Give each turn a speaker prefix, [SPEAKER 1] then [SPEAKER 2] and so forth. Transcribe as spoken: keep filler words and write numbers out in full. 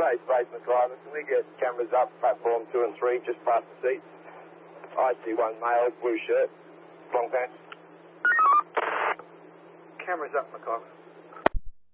[SPEAKER 1] Space Base, McIver. Can we get cameras up, platform two and three, just past the seats? I see one male, blue shirt, long pants.
[SPEAKER 2] Cameras up, McIver.